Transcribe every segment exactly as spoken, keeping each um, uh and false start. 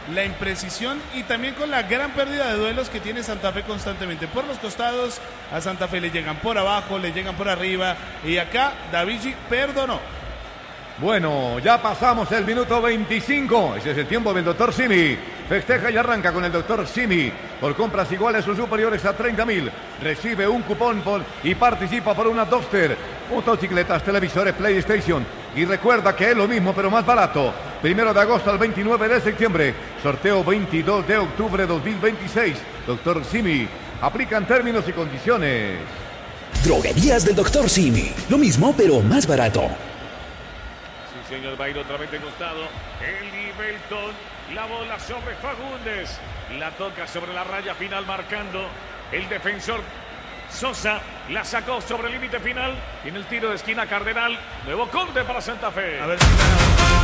la imprecisión y también con la gran pérdida de duelos que tiene Santa Fe constantemente. Por los costados a Santa Fe le llegan por abajo, le llegan por arriba y acá Davigi perdonó. Bueno, ya pasamos el minuto veinticinco. Ese es el tiempo del doctor Simi. Festeja y arranca con el doctor Simi. Por compras iguales o superiores a treinta mil. Recibe un cupón por, y participa por una Duster, motocicletas, televisores, PlayStation. Y recuerda que es lo mismo pero más barato. Primero de agosto al veintinueve de septiembre. Sorteo veintidós de octubre de dos mil veintiséis. doctor Simi. Aplican términos y condiciones. Droguerías del doctor Simi. Lo mismo pero más barato. Señor, va a ir otra vez de costado. El Ibelton, la bola sobre Fagundes. La toca sobre la raya final marcando el defensor Sosa. La sacó sobre el límite final. En el tiro de esquina Cardenal. Nuevo corte para Santa Fe. A ver si gana.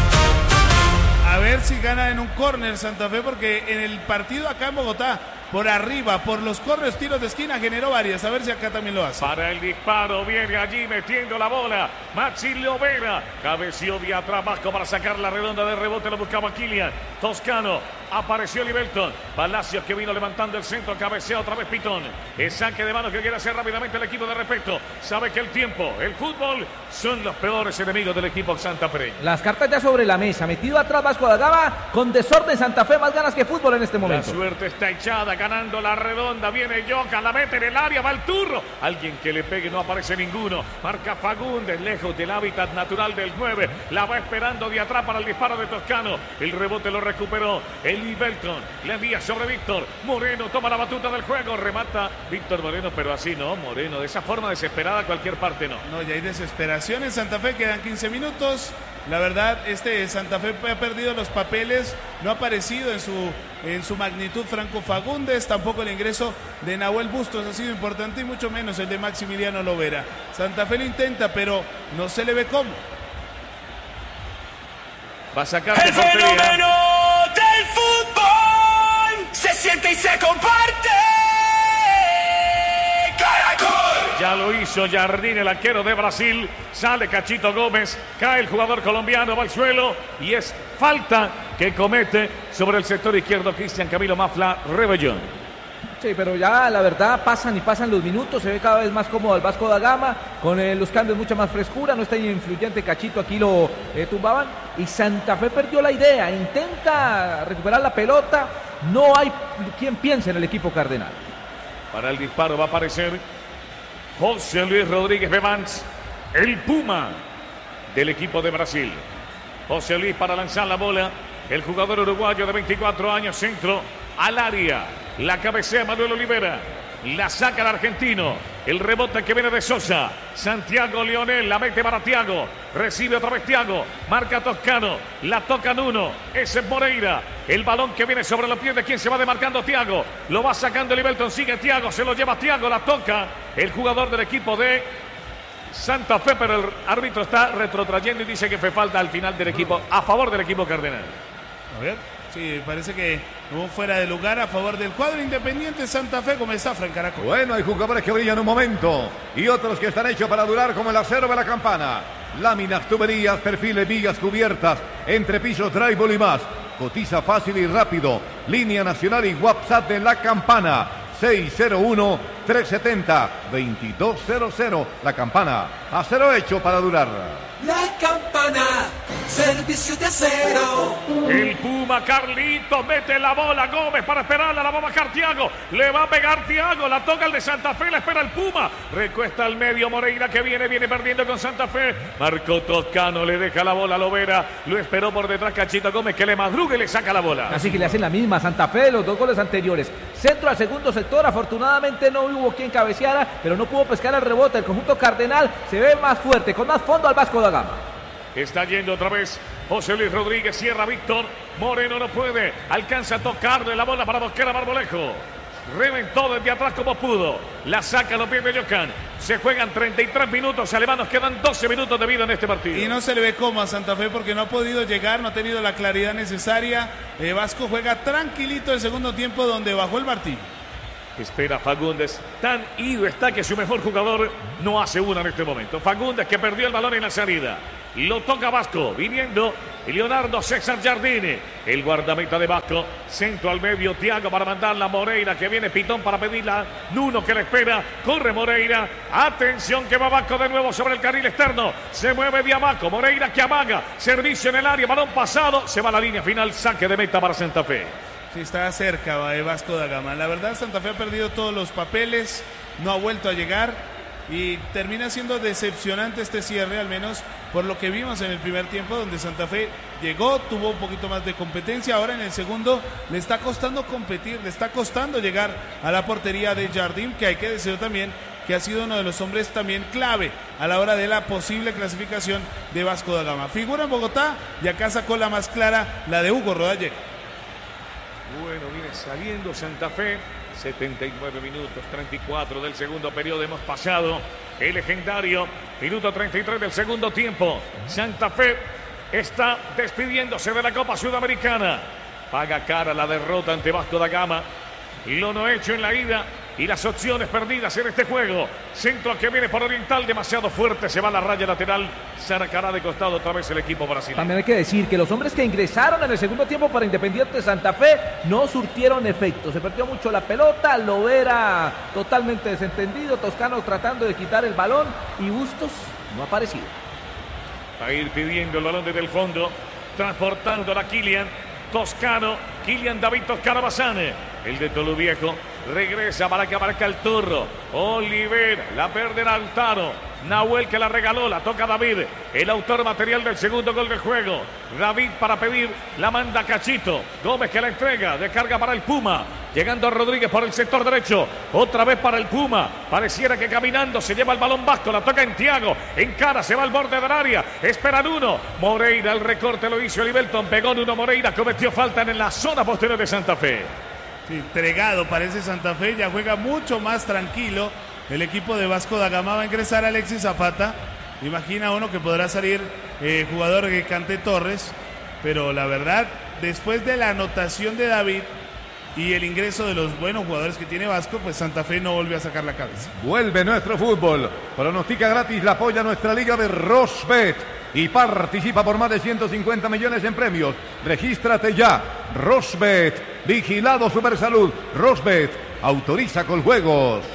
A ver si gana en un córner Santa Fe, porque en el partido acá en Bogotá, por arriba, por los corners, tiros de esquina, generó varias. A ver si acá también lo hace. Para el disparo, viene allí metiendo la bola Maxi Lovera. Cabeció de atrás Vasco para sacar la redonda de rebote. Lo buscaba Kylian Toscano. Apareció Libelton. Palacios que vino levantando el centro. Cabecea otra vez Pitón. El saque de manos que quiere hacer rápidamente el equipo de Respeto. Sabe que el tiempo, el fútbol, son los peores enemigos del equipo Santa Fe. Las cartas ya sobre la mesa. Metido atrás Vasco da Gama. Con desorden Santa Fe. Más ganas que fútbol en este momento. La suerte está echada. Ganando la redonda. Viene Yoka. La mete en el área. Va el turro. Alguien que le pegue. No aparece ninguno. Marca Fagundes. Lejos del hábitat natural del nueve. La va esperando de atrás para el disparo de Toscano. El rebote lo recuperó el Belton. Le envía sobre Víctor Moreno. Toma la batuta del juego. Remata Víctor Moreno. Pero así no. Moreno. De esa forma desesperada. Cualquier parte no. No, ya hay desesperación en Santa Fe. Quedan quince minutos. La verdad, este Santa Fe ha perdido los papeles. No ha aparecido en su, en su magnitud Franco Fagundes. Tampoco el ingreso de Nahuel Bustos ha sido importante. Y mucho menos el de Maximiliano Lovera. Santa Fe lo intenta, pero no se le ve cómo. Va a sacar el fenómeno del fútbol se siente y se comparte. Caracol. Ya lo hizo Jardín, el arquero de Brasil. Sale Cachito Gómez. Cae el jugador colombiano, va al suelo. Y es falta que comete sobre el sector izquierdo Cristian Camilo Mafla Rebellón. Sí, pero ya la verdad pasan y pasan los minutos, se ve cada vez más cómodo el Vasco da Gama, con eh, los cambios mucha más frescura, no está influyente Cachito, aquí lo eh, tumbaban, y Santa Fe perdió la idea, intenta recuperar la pelota, no hay quien piense en el equipo cardenal. Para el disparo va a aparecer José Luis Rodríguez Bevans, el Puma del equipo de Brasil. José Luis para lanzar la bola, el jugador uruguayo de veinticuatro años, centro al área. La cabecea Manuel Olivera. La saca el argentino. El rebote que viene de Sosa. Santiago Leonel la mete para Thiago. Recibe otra vez Thiago. Marca Toscano. La tocan uno. Ese es Moreira. El balón que viene sobre los pies de quien se va demarcando Thiago. Lo va sacando Libelton. Sigue Thiago. Se lo lleva Thiago. La toca el jugador del equipo de Santa Fe. Pero el árbitro está retrotrayendo y dice que fue falta al final del equipo. A favor del equipo cardenal. A ver. Sí, parece que hubo fuera de lugar a favor del cuadro Independiente Santa Fe, como está Frank Caracol. Bueno, hay jugadores que brillan un momento y otros que están hechos para durar, como el acero de la campana. Láminas, tuberías, perfiles, vigas, cubiertas, entrepisos, drywall y más. Cotiza fácil y rápido. Línea nacional y WhatsApp de la campana. seis cero uno, tres siete cero, dos dos cero cero. La campana, acero hecho para durar. La campana, servicio de acero. El Puma Carlito mete la bola. Gómez para esperarla. La va a bajar Thiago. Le va a pegar Thiago. La toca el de Santa Fe. La espera el Puma. Recuesta al medio Moreira que viene, viene perdiendo con Santa Fe. Marcó Toscano. Le deja la bola a Lovera. Lo esperó por detrás Cachito Gómez que le madruga y le saca la bola. Así que le hacen la misma Santa Fe de los dos goles anteriores. Centro al segundo sector. Afortunadamente no hubo quien cabeceara, pero no pudo pescar el rebote. El conjunto cardenal se ve más fuerte, con más fondo al Vasco da Gama. Está yendo otra vez José Luis Rodríguez, cierra Víctor Moreno, no puede, alcanza a tocarle la bola para Mosquera Marmolejo. Reventó desde atrás como pudo, la saca a los pies de Yocan. Se juegan treinta y tres minutos, alemanos, quedan doce minutos de vida en este partido. Y no se le ve cómo a Santa Fe porque no ha podido llegar, no ha tenido la claridad necesaria. eh, Vasco juega tranquilito el segundo tiempo donde bajó el martillo. Espera Fagundes, tan ido está que su mejor jugador no hace una en este momento. Fagundes que perdió el balón en la salida. Lo toca Vasco, viniendo Leonardo César Jardine, el guardameta de Vasco. Centro al medio, Thiago para mandarla a Moreira, que viene Pitón para pedirla. Nuno que le espera, corre Moreira. Atención que va Vasco de nuevo sobre el carril externo. Se mueve Diamaco, Moreira que amaga. Servicio en el área, balón pasado. Se va a la línea final, saque de meta para Santa Fe. Sí, está cerca de Vasco da Gama. La verdad, Santa Fe ha perdido todos los papeles, no ha vuelto a llegar. Y termina siendo decepcionante este cierre, al menos por lo que vimos en el primer tiempo, donde Santa Fe llegó, tuvo un poquito más de competencia. Ahora en el segundo le está costando competir, le está costando llegar a la portería de Jardín, que hay que decir también que ha sido uno de los hombres también clave a la hora de la posible clasificación de Vasco da Gama. Figura en Bogotá y acá sacó la más clara, la de Hugo Rodallega. Bueno, viene saliendo Santa Fe. setenta y nueve minutos, treinta y cuatro del segundo periodo hemos pasado. El legendario minuto treinta y tres del segundo tiempo. Santa Fe está despidiéndose de la Copa Sudamericana. Paga cara la derrota ante Vasco da Gama. Lo no hecho en la ida y las opciones perdidas en este juego. Centro que viene por Oriental, demasiado fuerte, se va a la raya lateral, sacará de costado otra vez el equipo brasileño. También hay que decir que los hombres que ingresaron en el segundo tiempo para Independiente Santa Fe no surtieron efecto, se perdió mucho la pelota, Lovera totalmente desentendido, Toscano tratando de quitar el balón y Bustos no ha aparecido. Va a ir pidiendo el balón desde el fondo, transportando a Kylian Toscano, Kylian David Toscano Bazán, el de Toluviejo. Regresa para que abarca el turro. Oliver, la perderá Lautaro. Nahuel que la regaló, la toca David. El autor material del segundo gol del juego. David para pedir, la manda Cachito. Gómez que la entrega, descarga para el Puma. Llegando a Rodríguez por el sector derecho. Otra vez para el Puma. Pareciera que caminando se lleva el balón Vasco. La toca en Thiago. En cara, se va al borde del área. Esperan uno. Moreira, el recorte lo hizo Olivelton. Pegó Nuno Moreira. Cometió falta en la zona posterior de Santa Fe. Sí, entregado parece Santa Fe, ya juega mucho más tranquilo. El equipo de Vasco da Gama va a ingresar a Alexis Zapata. Imagina uno que podrá salir eh, jugador de Kanté Torres, pero la verdad, después de la anotación de David y el ingreso de los buenos jugadores que tiene Vasco, pues Santa Fe no volvió a sacar la cabeza. Vuelve nuestro fútbol. Pronostica gratis, la apoya nuestra liga de Rosbet y participa por más de ciento cincuenta millones en premios. Regístrate ya. Rosbet, vigilado Supersalud. Rosbet, autoriza con juegos.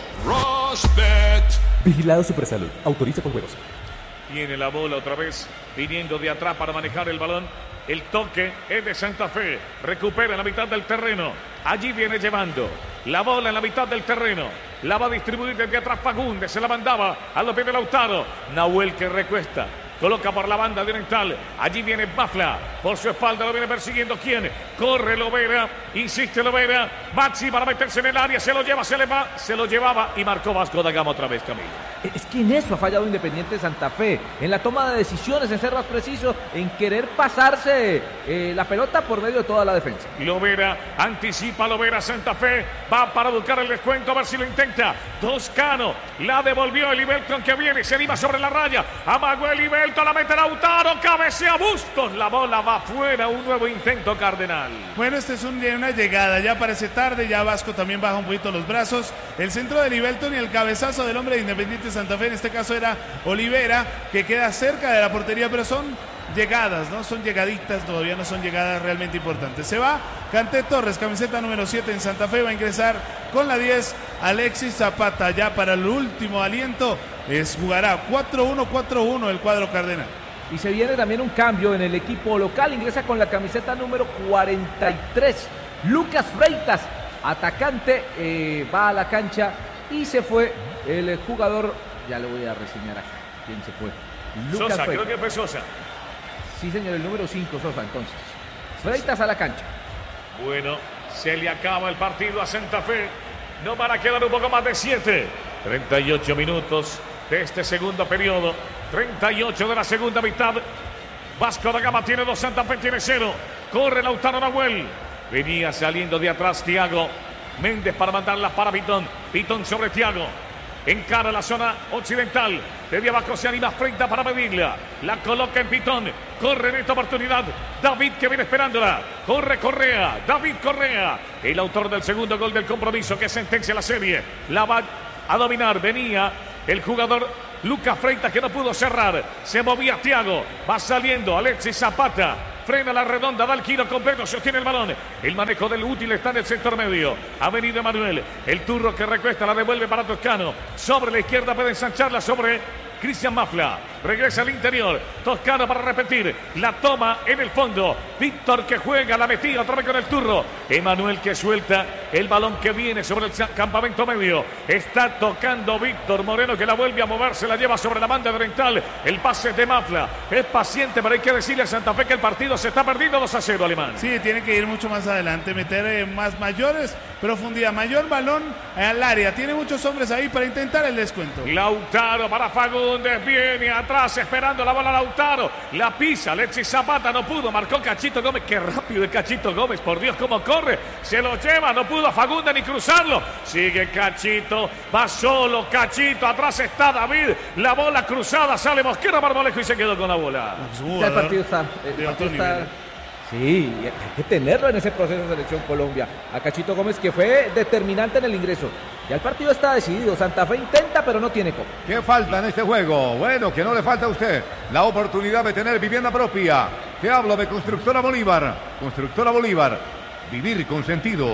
Rosbet, vigilado Supersalud, autoriza con juegos. Tiene la bola otra vez, viniendo de atrás para manejar el balón. El toque es de Santa Fe. Recupera en la mitad del terreno. Allí viene llevando la bola en la mitad del terreno. La va a distribuir desde atrás Fagundes. Se la mandaba a los pies de Lautaro. Nahuel que recuesta. Coloca por la banda de Oriental. Allí viene Bafla. Por su espalda lo viene persiguiendo. ¿Quién? Corre Lovera. Insiste Lovera. Maxi para meterse en el área. Se lo lleva, se le va. Se lo llevaba y marcó Vasco da Gama otra vez, Camilo. Es que en eso ha fallado Independiente Santa Fe. En la toma de decisiones, en ser más preciso, en querer pasarse eh, la pelota por medio de toda la defensa. Lovera. Anticipa Lovera. Santa Fe va para buscar el descuento. A ver si lo intenta. Toscano. La devolvió Elivelton que viene. Se anima sobre la raya. Amagó Elivelton. La mete Lautaro, cabecea Bustos, la bola va afuera, un nuevo intento Cardenal. Bueno, esta es un, una llegada, ya parece tarde, ya Vasco también baja un poquito los brazos. El centro de Elivelton y el cabezazo del hombre de Independiente Santa Fe, en este caso era Olivera, que queda cerca de la portería, pero son llegadas, ¿no? Son llegaditas, todavía no son llegadas realmente importantes. Se va Kanté Torres, camiseta número siete en Santa Fe, va a ingresar con la diez Alexis Zapata, ya para el último aliento. Es, jugará cuatro uno cuatro uno el cuadro cardenal. Y se viene también un cambio en el equipo local. Ingresa con la camiseta número cuarenta y tres. Lucas Freitas, atacante, eh, va a la cancha y se fue el jugador. Ya le voy a reseñar acá. ¿Quién se fue? Lucas Sosa, Freitas. Creo que fue Sosa. Sí, señor, el número cinco, Sosa, entonces. Freitas a la cancha. Bueno, se le acaba el partido a Santa Fe. No van a quedar un poco más de siete. treinta y ocho minutos de este segundo periodo. treinta y ocho de la segunda mitad. Vasco da Gama tiene dos, Santa Fe tiene cero. Corre Lautaro Nahuel. Venía saliendo de atrás Thiago Méndez para mandarla para Pitón. Pitón sobre Thiago. Encara la zona occidental. Desde abajo se anima frente para pedirla. La coloca en Pitón. Corre en esta oportunidad David que viene esperándola. Corre Correa. David Correa. El autor del segundo gol del compromiso que sentencia la serie. La va a dominar. Venía el jugador Lucas Freitas que no pudo cerrar. Se movía Thiago. Va saliendo Alexis Zapata. Frena la redonda, da el giro completo, sostiene el balón. El manejo del útil está en el sector medio. Ha venido Emanuel. El turro que recuesta la devuelve para Toscano. Sobre la izquierda puede ensancharla sobre Cristian Mafla. Regresa al interior. Toscano para repetir. La toma en el fondo. Víctor que juega, la metida otra vez con el turro. Emanuel que suelta el balón que viene sobre el campamento medio. Está tocando Víctor Moreno que la vuelve a mover. Se la lleva sobre la banda oriental. El pase de Mafla. Es paciente, pero hay que decirle a Santa Fe que el partido se está perdiendo dos a cero, Alemán. Sí, tiene que ir mucho más adelante. Meter eh, más mayores profundidad. Mayor balón al área. Tiene muchos hombres ahí para intentar el descuento. Lautaro para Fagundes. Viene atrás esperando la bola Lautaro. La pisa Alexis Zapata. No pudo. Marcó Cachito Gómez. Qué rápido es Cachito Gómez. Por Dios, cómo corre. Se lo lleva. No pudo Fagundes ni cruzarlo. Sigue Cachito. Va solo Cachito. Atrás está David. La bola cruzada. Sale Mosquera Marmolejo y se quedó con la bola. Ya el partido está. El partido está... Sí, hay que tenerlo en ese proceso de selección Colombia. A Cachito Gómez que fue determinante en el ingreso. Ya el partido está decidido. Santa Fe intenta, pero no tiene copa. ¿Qué falta en este juego? Bueno, que no le falta a usted la oportunidad de tener vivienda propia. Te hablo de Constructora Bolívar. Constructora Bolívar. Vivir con sentido.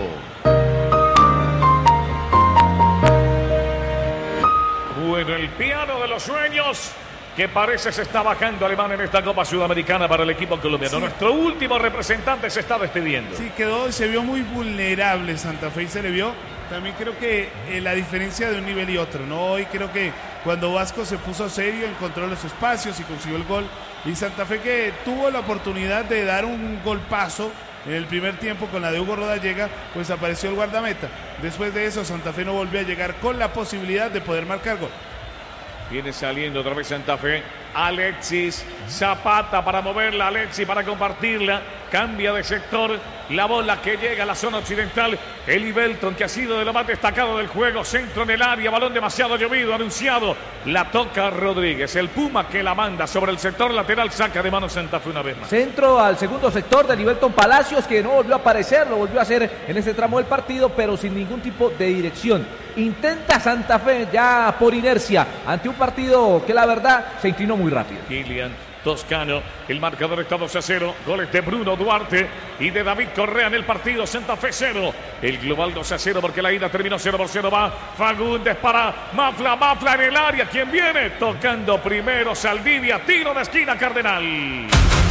Bueno, el piano de los sueños que parece se está bajando, Alemán, en esta Copa Sudamericana para el equipo colombiano. Sí. Nuestro último representante se está despidiendo. Sí, quedó, se vio muy vulnerable Santa Fe y se le vio. También creo que eh, la diferencia de un nivel y otro, ¿no? Hoy creo que cuando Vasco se puso serio, encontró los espacios y consiguió el gol. Y Santa Fe que tuvo la oportunidad de dar un golpazo en el primer tiempo con la de Hugo Rodallega, pues apareció el guardameta. Después de eso, Santa Fe no volvió a llegar con la posibilidad de poder marcar gol. Viene saliendo otra vez Santa Fe. Alexis Zapata para moverla. Alexis para compartirla. Cambia de sector. La bola que llega a la zona occidental. Eli Belton, que ha sido de lo más destacado del juego. Centro en el área. Balón demasiado llovido. Anunciado. La toca Rodríguez. El Puma que la manda sobre el sector lateral. Saca de mano Santa Fe una vez más. Centro al segundo sector de Eli Belton Palacios, que no volvió a aparecer. Lo volvió a hacer en ese tramo del partido, pero sin ningún tipo de dirección. Intenta Santa Fe ya por inercia ante un partido que la verdad se inclinó muy rápido. Kilian Toscano, el marcador está dos a cero. Goles de Bruno Duarte y de David Correa en el partido. Santa Fe cero. El global dos a cero porque la ida terminó cero por cero. Va Fagundes para Mafla. Mafla en el área. ¿Quién viene? Tocando primero Saldivia. Tiro de esquina Cardenal. Y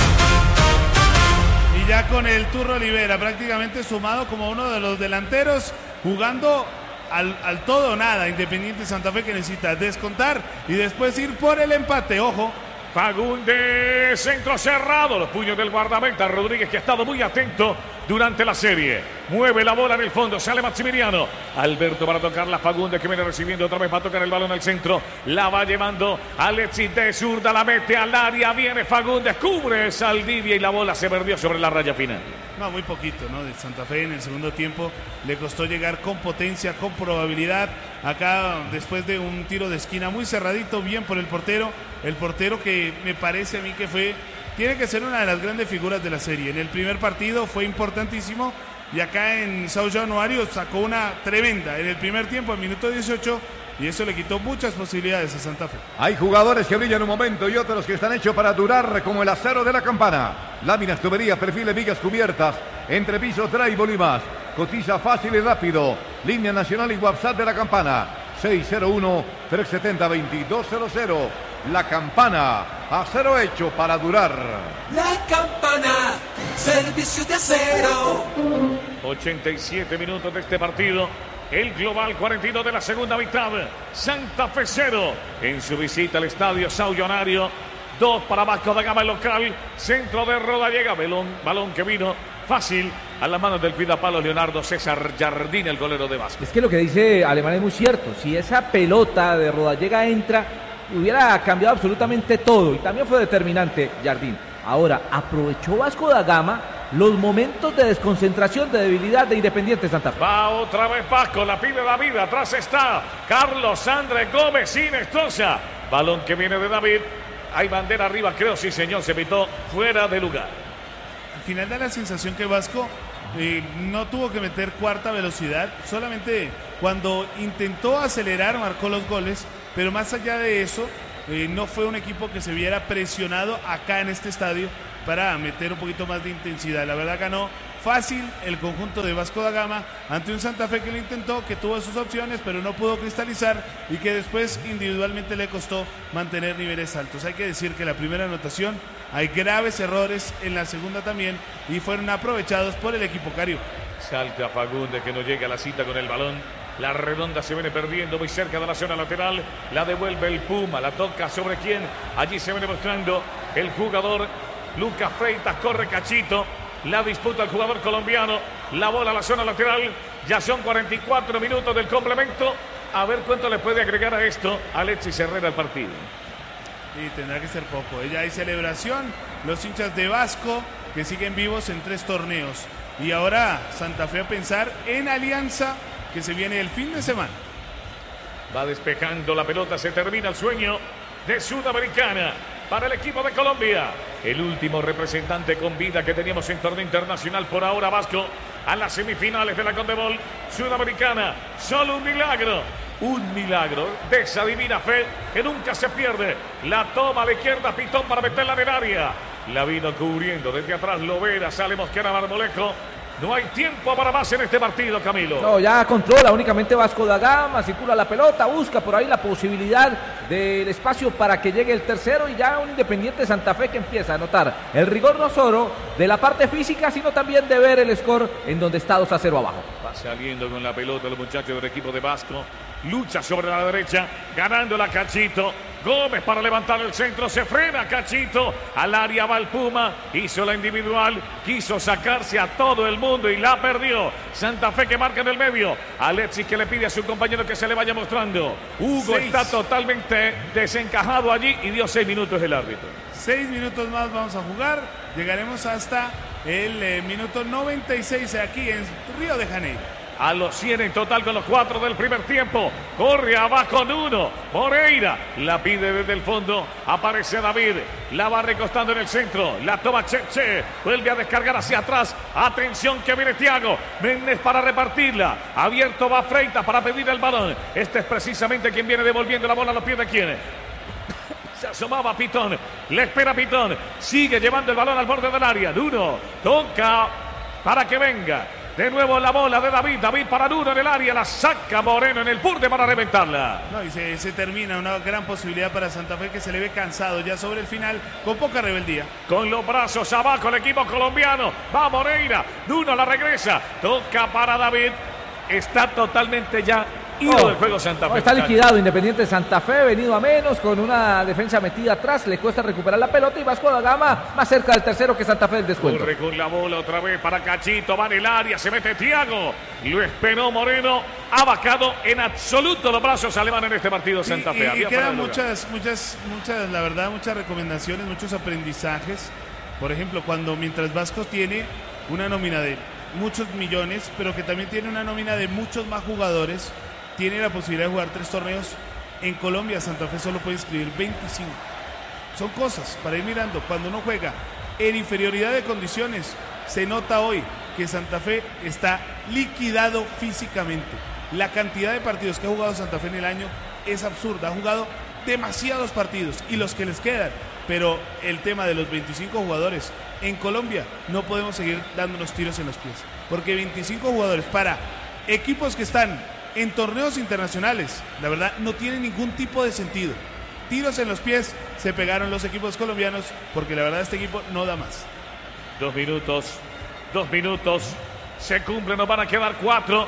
ya con el Turro Olivera prácticamente sumado como uno de los delanteros, jugando Al, al todo o nada. Independiente Santa Fe que necesita descontar y después ir por el empate. Ojo. Fagundes, centro cerrado, los puños del guardameta Rodríguez, que ha estado muy atento durante la serie. Mueve la bola en el fondo, sale Maximiliano. Alberto para tocarla, Fagundes que viene recibiendo otra vez, va a tocar el balón al centro. La va llevando Alexis de zurda, la mete al área, viene Fagundes, cubre Saldivia y la bola se perdió sobre la raya final. No, muy poquito, ¿no? De Santa Fe en el segundo tiempo le costó llegar con potencia, con probabilidad. Acá, después de un tiro de esquina muy cerradito, bien por el portero. El portero que me parece a mí que fue, tiene que ser una de las grandes figuras de la serie. En el primer partido fue importantísimo y acá en São Januário sacó una tremenda. En el primer tiempo, en minuto dieciocho, y eso le quitó muchas posibilidades a Santa Fe. Hay jugadores que brillan un momento y otros que están hechos para durar, como el acero de la Campana. Láminas, tuberías, perfiles, vigas cubiertas, entrepisos, drywall y más. Cotiza fácil y rápido. Línea nacional y WhatsApp de la Campana. seis cero uno, tres siete cero, dos cero cero. La Campana, acero hecho para durar. La Campana, servicio de acero. ochenta y siete minutos de este partido. El global cuarenta y dos de la segunda mitad. Santa Fe cero en su visita al estadio São Januário. Dos para Vasco da Gama local. Centro de Rodallega. Balón, balón que vino fácil a las manos del cuidapalo Leonardo César Jardín, el golero de Vasco. Es que lo que dice Alemán es muy cierto. Si esa pelota de Rodallega entra, hubiera cambiado absolutamente todo. Y también fue determinante Jardín. Ahora, aprovechó Vasco da Gama los momentos de desconcentración, de debilidad de Independiente Santa Fe. Va otra vez Vasco, la pide David, atrás está Carlos Andrés Gómez Inestrosa. Balón que viene de David. Hay bandera arriba, creo, sí señor, se pitó fuera de lugar. Al final da la sensación que Vasco eh, no tuvo que meter cuarta velocidad, solamente cuando intentó acelerar marcó los goles, pero más allá de eso, eh, no fue un equipo que se viera presionado acá en este estadio para meter un poquito más de intensidad. La verdad ganó fácil el conjunto de Vasco da Gama ante un Santa Fe que lo intentó, que tuvo sus opciones pero no pudo cristalizar y que después individualmente le costó mantener niveles altos. Hay que decir que la primera anotación hay graves errores, en la segunda también, y fueron aprovechados por el equipo Cario. Salta Fagundes, que no llega a la cita con el balón. La redonda se viene perdiendo muy cerca de la zona lateral. La devuelve el Puma. La toca sobre quién. Allí se viene mostrando el jugador Lucas Freitas. Corre Cachito. La disputa el jugador colombiano. La bola a la zona lateral. Ya son cuarenta y cuatro minutos del complemento. A ver cuánto le puede agregar a esto Alexis Herrera al partido. Y tendrá que ser poco. Ya hay celebración. Los hinchas de Vasco que siguen vivos en tres torneos. Y ahora Santa Fe a pensar en Alianza, que se viene el fin de semana. Va despejando la pelota, se termina el sueño de Sudamericana para el equipo de Colombia. El último representante con vida que teníamos en torneo internacional por ahora, Vasco, a las semifinales de la Conmebol Sudamericana. Solo un milagro, un milagro de esa divina fe que nunca se pierde. La toma a la izquierda, Pitón para meterla en el área. La vino cubriendo desde atrás Lovera, sale Mosquera Marmolejo. No hay tiempo para más en este partido, Camilo. No, ya controla únicamente Vasco da Gama, circula la pelota, busca por ahí la posibilidad del espacio para que llegue el tercero y ya un Independiente Santa Fe que empieza a notar el rigor no solo de la parte física, sino también de ver el score en donde está dos a cero abajo. Va saliendo con la pelota los muchachos del equipo de Vasco. Lucha sobre la derecha, ganando la Cachito. Gómez para levantar el centro, se frena Cachito, al área va el Puma, hizo la individual, quiso sacarse a todo el mundo y la perdió. Santa Fe que marca en el medio, Alexis que le pide a su compañero que se le vaya mostrando. Hugo seis. Está totalmente desencajado allí y dio seis minutos el árbitro. Seis minutos más vamos a jugar, llegaremos hasta el eh, minuto noventa y seis aquí en Río de Janeiro. A los cien en total con los cuatro del primer tiempo. Corre abajo Nuno. Moreira la pide desde el fondo. Aparece David. La va recostando en el centro. La toma Cheche. Vuelve a descargar hacia atrás. Atención que viene Thiago Méndez para repartirla. Abierto va Freitas para pedir el balón. Este es precisamente quien viene devolviendo la bola a los pies de quien. Se asomaba Pitón. Le espera Pitón. Sigue llevando el balón al borde del área. Nuno toca para que venga. De nuevo la bola de David, David para Nuno en el área, la saca Moreno en el burde para reventarla. No, y se, se termina una gran posibilidad para Santa Fe que se le ve cansado ya sobre el final, con poca rebeldía. Con los brazos abajo el equipo colombiano, va Moreira, Nuno la regresa, toca para David, está totalmente ya ido oh, del juego Santa Fe. Oh, está liquidado Independiente Santa Fe, venido a menos, con una defensa metida atrás, le cuesta recuperar la pelota y Vasco da Gama más cerca del tercero que Santa Fe del descuento. Corre con la bola otra vez para Cachito, va en el área, se mete Thiago, lo esperó Moreno, ha vacado en absoluto los brazos alemanes en este partido Santa Fe. Y, y, y quedan muchas, muchas, muchas, la verdad, muchas recomendaciones, muchos aprendizajes. Por ejemplo, cuando mientras Vasco tiene una nómina de muchos millones, pero que también tiene una nómina de muchos más jugadores, tiene la posibilidad de jugar tres torneos. En Colombia Santa Fe solo puede inscribir veinticinco. Son cosas para ir mirando. Cuando uno juega en inferioridad de condiciones, se nota hoy que Santa Fe está liquidado físicamente. La cantidad de partidos que ha jugado Santa Fe en el año es absurda. Ha jugado demasiados partidos y los que les quedan. Pero el tema de los veinticinco jugadores en Colombia, no podemos seguir dándonos tiros en los pies. Porque veinticinco jugadores para equipos que están en torneos internacionales, la verdad, no tiene ningún tipo de sentido. Tiros en los pies se pegaron los equipos colombianos porque la verdad este equipo no da más. Dos minutos, dos minutos, se cumple, nos van a quedar cuatro.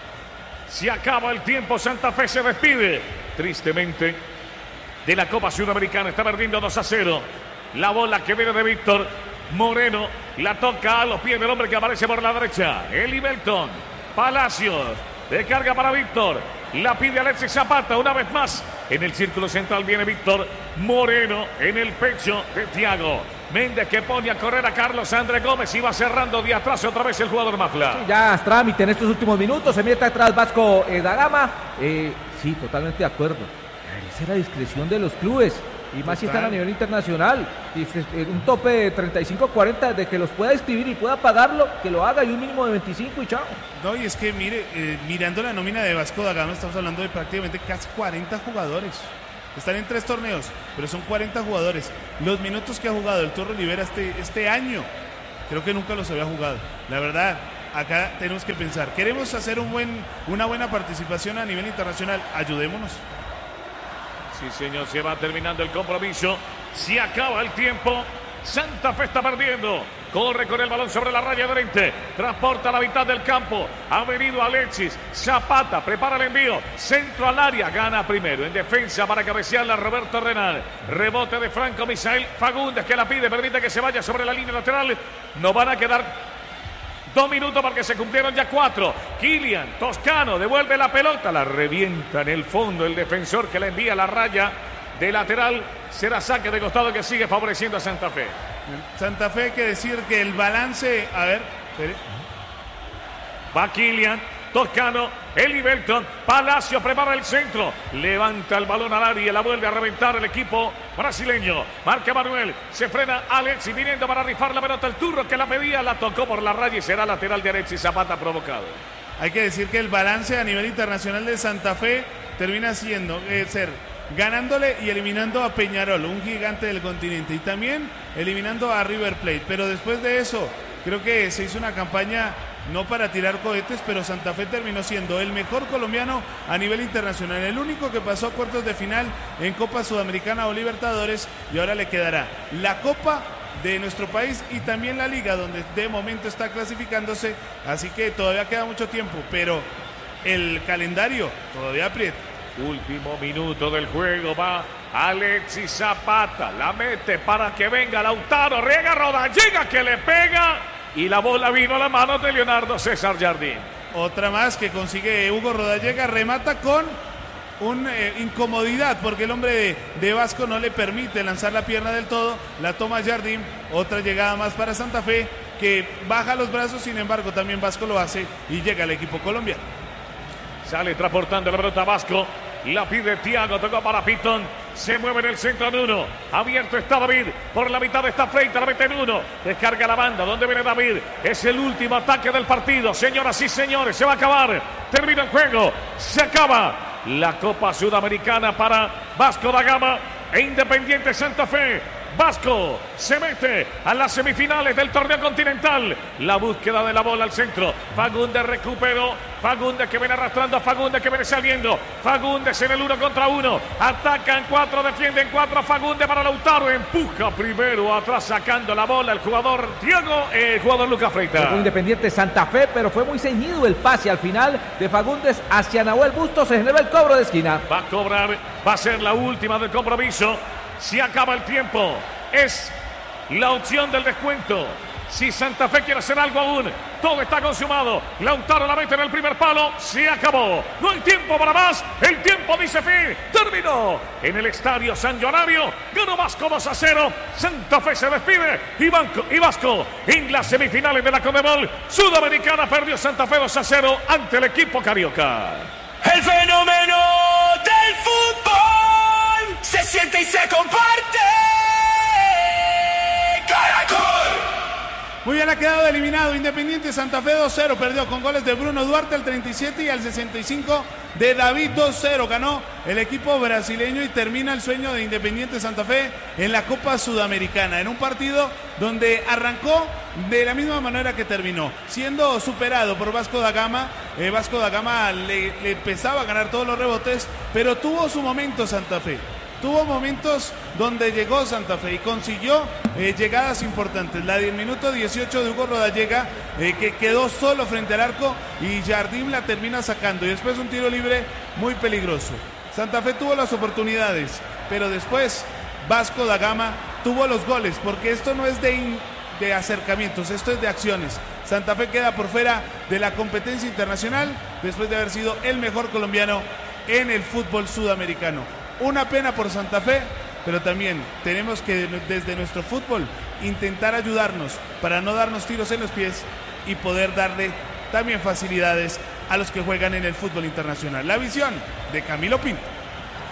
Se acaba el tiempo, Santa Fe se despide, tristemente, de la Copa Sudamericana. Está perdiendo dos a cero. La bola que viene de Víctor Moreno, la toca a los pies del hombre que aparece por la derecha, Eli Belton, Palacios. De carga para Víctor, la pide Alexis Zapata una vez más. En el círculo central viene Víctor Moreno en el pecho de Thiago Méndez que pone a correr a Carlos Andrés Gómez y va cerrando de atrás otra vez el jugador Mafla. Sí, ya es trámite en estos últimos minutos, se mete atrás Vasco eh, da Gama. Eh, sí, totalmente de acuerdo. Esa es la discreción de los clubes. y más si Total. están a nivel internacional. Y se- eh, un tope de treinta y cinco a cuarenta, de que los pueda escribir y pueda pagarlo, que lo haga, y un mínimo de veinticinco y chao. No, y es que mire, eh, mirando la nómina de Vasco da Gama, estamos hablando de prácticamente casi cuarenta jugadores. Están en tres torneos, pero son cuarenta jugadores. Los minutos que ha jugado el Turro Rivera este, este año, creo que nunca los había jugado. La verdad, acá tenemos que pensar, queremos hacer un buen, una buena participación a nivel internacional, ayudémonos. Sí, señor, se va terminando el compromiso. Se acaba el tiempo. Santa Fe está perdiendo. Corre con el balón sobre la raya de frente. Transporta a la mitad del campo. Ha venido Alexis. Zapata prepara el envío. Centro al área. Gana primero. En defensa para cabecearla Roberto Renal. Rebote de Franco Misael Fagundes, que la pide. Permite que se vaya sobre la línea lateral. No van a quedar dos minutos porque se cumplieron ya cuatro. Kylian Toscano devuelve la pelota. La revienta en el fondo el defensor, que la envía a la raya de lateral. Será saque de costado que sigue favoreciendo a Santa Fe. Santa Fe, hay que decir que el balance, a ver, espere. Va Kylian Toscano, Eli Belton, Palacio prepara el centro, levanta el balón al área, la vuelve a reventar el equipo brasileño. Marca Manuel, se frena Alexis viniendo para rifar la pelota. El Turro, que la pedía, la tocó por la raya y será lateral de Alexis Zapata provocado. Hay que decir que el balance a nivel internacional de Santa Fe termina siendo eh, ser ganándole y eliminando a Peñarol, un gigante del continente, y también eliminando a River Plate. Pero después de eso, creo que se hizo una campaña no para tirar cohetes, pero Santa Fe terminó siendo el mejor colombiano a nivel internacional, el único que pasó a cuartos de final en Copa Sudamericana o Libertadores, y ahora le quedará la Copa de nuestro país y también la Liga, donde de momento está clasificándose, así que todavía queda mucho tiempo, pero el calendario todavía aprieta. Último minuto del juego, va Alexis Zapata, la mete para que venga Lautaro, riega Rodallega, que le pega y la bola vino a las manos de Leonardo César Jardín. Otra más que consigue Hugo Rodallega, remata con una eh, incomodidad porque el hombre de, de Vasco no le permite lanzar la pierna del todo, la toma Jardín. Otra llegada más para Santa Fe, que baja los brazos, sin embargo también Vasco lo hace y llega al equipo colombiano. Sale transportando la pelota Vasco, la pide Thiago, tocó para Pitón, se mueve en el centro en uno, abierto está David, por la mitad está Freita, la mete en uno, descarga la banda, donde viene David, es el último ataque del partido, señoras y señores, se va a acabar, termina el juego, se acaba la Copa Sudamericana para Vasco da Gama e Independiente Santa Fe. Vasco se mete a las semifinales del torneo continental. La búsqueda de la bola al centro. Fagundes recuperó. Fagundes que viene arrastrando a Fagundes que viene saliendo. Fagundes en el uno contra uno. Atacan cuatro, defienden cuatro. Fagundes para Lautaro. Empuja primero atrás sacando la bola el jugador Thiago, el jugador Lucas Freita. Fue Independiente Santa Fe, pero fue muy ceñido el pase al final de Fagundes hacia Nahuel Bustos. Se generó el cobro de esquina. Va a cobrar, va a ser la última del compromiso. Si acaba el tiempo, es la opción del descuento. Si Santa Fe quiere hacer algo aún, todo está consumado. Lautaro la mete en el primer palo, se acabó. No hay tiempo para más, el tiempo dice fin. Terminó en el Estadio San Llorario. Ganó Vasco dos a cero. Santa Fe se despide y, Banco, y Vasco en las semifinales de la Conmebol Sudamericana perdió Santa Fe dos a cero ante el equipo carioca. El fenómeno del fútbol se siente y se comparte. Caracol. Muy bien, ha quedado eliminado Independiente Santa Fe dos cero, perdió con goles de Bruno Duarte al treinta y siete y al sesenta y cinco de David. Dos cero ganó el equipo brasileño y termina el sueño de Independiente Santa Fe en la Copa Sudamericana, en un partido donde arrancó de la misma manera que terminó, siendo superado por Vasco da Gama. eh, Vasco da Gama le, le empezaba a ganar todos los rebotes, pero tuvo su momento Santa Fe. Tuvo momentos donde llegó Santa Fe y consiguió eh, llegadas importantes. La del minuto dieciocho de Hugo Rodallega, eh, que quedó solo frente al arco y Jardín la termina sacando. Y después un tiro libre muy peligroso. Santa Fe tuvo las oportunidades, pero después Vasco da Gama tuvo los goles, porque esto no es de, in, de acercamientos, esto es de acciones. Santa Fe queda por fuera de la competencia internacional después de haber sido el mejor colombiano en el fútbol sudamericano. Una pena por Santa Fe, pero también tenemos que desde nuestro fútbol intentar ayudarnos para no darnos tiros en los pies y poder darle también facilidades a los que juegan en el fútbol internacional. La visión de Camilo Pinto.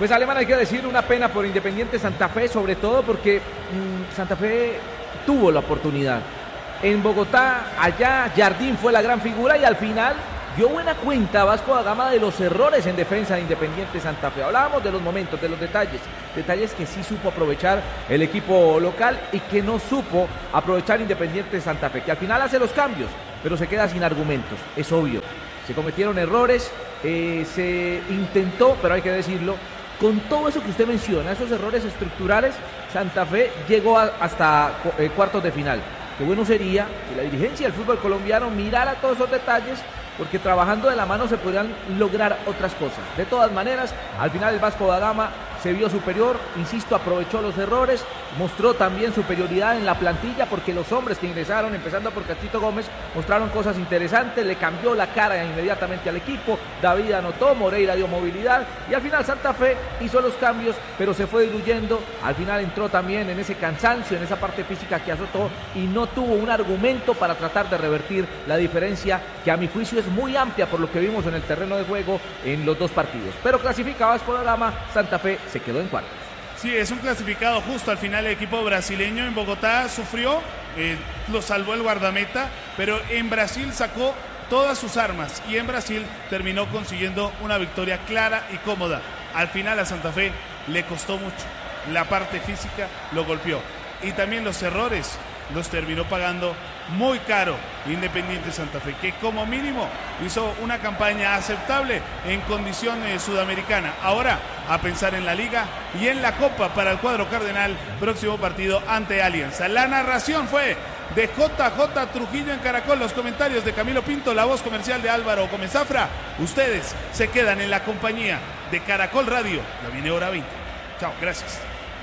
Pues Alemán, hay que decir, una pena por Independiente Santa Fe, sobre todo porque mmm, Santa Fe tuvo la oportunidad. En Bogotá, allá, Jardín fue la gran figura y al final dio buena cuenta Vasco da Gama de los errores en defensa de Independiente Santa Fe. Hablábamos de los momentos, de los detalles, detalles que sí supo aprovechar el equipo local y que no supo aprovechar Independiente Santa Fe, que al final hace los cambios, pero se queda sin argumentos, es obvio. Se cometieron errores, eh, se intentó, pero hay que decirlo, con todo eso que usted menciona, esos errores estructurales, Santa Fe llegó a, hasta eh, cuartos de final. Qué bueno sería que la dirigencia del fútbol colombiano mirara todos esos detalles, porque trabajando de la mano se podrían lograr otras cosas. De todas maneras, al final el Vasco da Gama se vio superior, insisto, aprovechó los errores, mostró también superioridad en la plantilla, porque los hombres que ingresaron, empezando por Cachito Gómez, mostraron cosas interesantes, le cambió la cara inmediatamente al equipo, David anotó, Moreira dio movilidad, y al final Santa Fe hizo los cambios, pero se fue diluyendo, al final entró también en ese cansancio, en esa parte física que azotó, y no tuvo un argumento para tratar de revertir la diferencia, que a mi juicio es muy amplia por lo que vimos en el terreno de juego en los dos partidos. Pero clasifica Vasco da Gama, Santa Fe se quedó en cuartos. Sí, es un clasificado justo al final. El equipo brasileño en Bogotá sufrió, eh, lo salvó el guardameta, pero en Brasil sacó todas sus armas y en Brasil terminó consiguiendo una victoria clara y cómoda. Al final a Santa Fe le costó mucho, la parte física lo golpeó y también los errores los terminó pagando muy caro Independiente Santa Fe, que como mínimo hizo una campaña aceptable en condición eh, sudamericana. Ahora a pensar en la Liga y en la Copa para el cuadro cardenal, próximo partido ante Alianza. La narración fue de J J Trujillo en Caracol, los comentarios de Camilo Pinto, la voz comercial de Álvaro Gómez Zafra. Ustedes se quedan en la compañía de Caracol Radio. Ya viene hora veinte. Chao, gracias.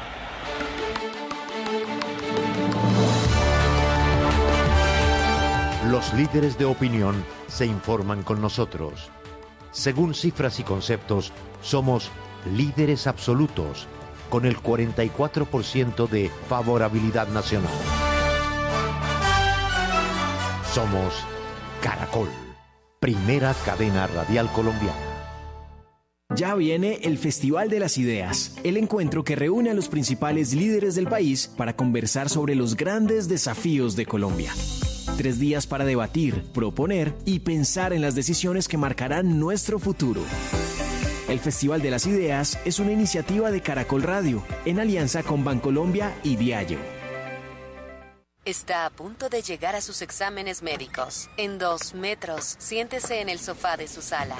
Los líderes de opinión se informan con nosotros. Según cifras y conceptos, somos líderes absolutos, con el cuarenta y cuatro por ciento de favorabilidad nacional. Somos Caracol, primera cadena radial colombiana. Ya viene el Festival de las Ideas, el encuentro que reúne a los principales líderes del país para conversar sobre los grandes desafíos de Colombia. Tres días para debatir, proponer y pensar en las decisiones que marcarán nuestro futuro. El Festival de las Ideas es una iniciativa de Caracol Radio, en alianza con Bancolombia y Diallo. Está a punto de llegar a sus exámenes médicos. En dos metros, siéntese en el sofá de su sala.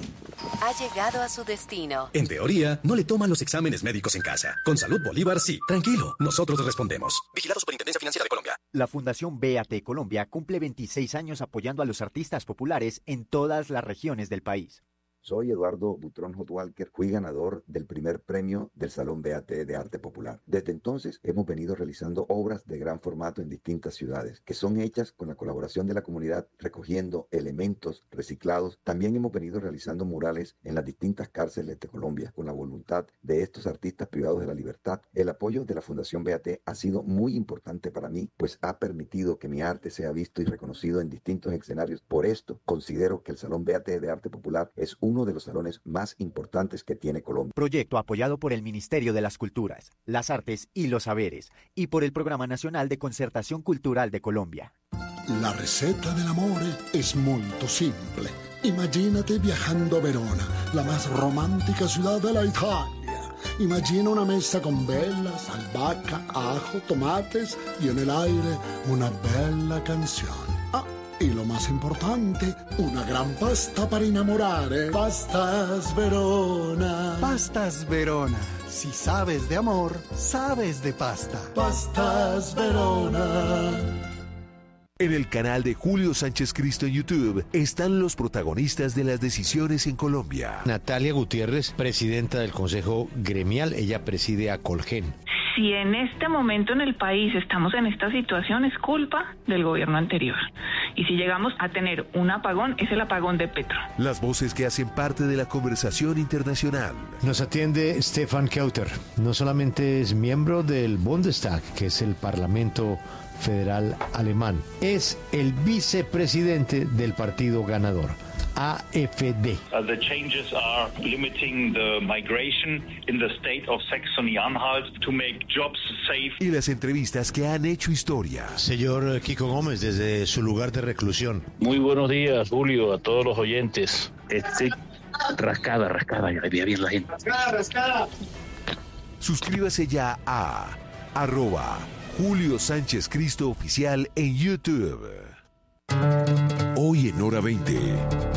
Ha llegado a su destino. En teoría, no le toman los exámenes médicos en casa. Con Salud Bolívar, sí. Tranquilo, nosotros respondemos. Vigilado Superintendencia Financiera de Colombia. La Fundación B A T Colombia cumple veintiséis años apoyando a los artistas populares en todas las regiones del país. Soy Eduardo Butrón Hot Walker, fui ganador del primer premio del Salón B A T de Arte Popular. Desde entonces hemos venido realizando obras de gran formato en distintas ciudades, que son hechas con la colaboración de la comunidad, recogiendo elementos reciclados. También hemos venido realizando murales en las distintas cárceles de Colombia, con la voluntad de estos artistas privados de la libertad. El apoyo de la Fundación B A T ha sido muy importante para mí, pues ha permitido que mi arte sea visto y reconocido en distintos escenarios. Por esto, considero que el Salón B A T de Arte Popular es un uno de los salones más importantes que tiene Colombia. Proyecto apoyado por el Ministerio de las Culturas, las Artes y los Saberes y por el Programa Nacional de Concertación Cultural de Colombia. La receta del amore es muy simple. Imagínate viajando a Verona, la más romántica ciudad de la Italia. Imagina una mesa con velas, albahaca, ajo, tomates y en el aire una bella canción. Ah, y lo más importante, una gran pasta para enamorare. Pastas Verona. Pastas Verona. Si sabes de amor, sabes de pasta. Pastas Verona. En el canal de Julio Sánchez Cristo en YouTube están los protagonistas de las decisiones en Colombia. Natalia Gutiérrez, presidenta del Consejo Gremial, ella preside a Colgen. Si en este momento en el país estamos en esta situación, es culpa del gobierno anterior. Y si llegamos a tener un apagón, es el apagón de Petro. Las voces que hacen parte de la conversación internacional. Nos atiende Stefan Kauter. No solamente es miembro del Bundestag, que es el Parlamento Federal Alemán, es el vicepresidente del partido ganador. A F D. Uh, the changes are limiting the migration in the state of Saxony-Anhalt to make jobs safe. Y las entrevistas que han hecho historia. Señor Kiko Gómez, desde su lugar de reclusión. Muy buenos días, Julio, a todos los oyentes. Este, rascada, rascada, ya le veía bien la gente. Rascada, rascada. Suscríbase ya a arroba Julio Sánchez Cristo Oficial en YouTube. Hoy en Hora veinte.